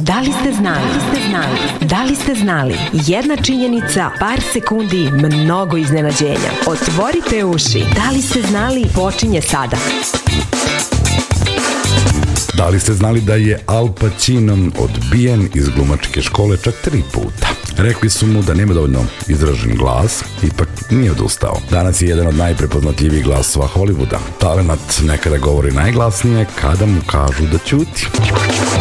Da li ste znali? Da li ste znali? Jedna činjenica, par sekundi, mnogo iznenađenja. Otvorite uši. Da li ste znali? Počinje sada. Da li ste znali da je Al Pacino odbijen iz glumačke škole čak 3 puta? Rekli su mu da nema dovoljno izražen glas, ipak nije odustao. Danas je jedan od najprepoznatljivijih glasova Hollywooda. Talenat nekada govori najglasnije kada mu kažu da ćuti.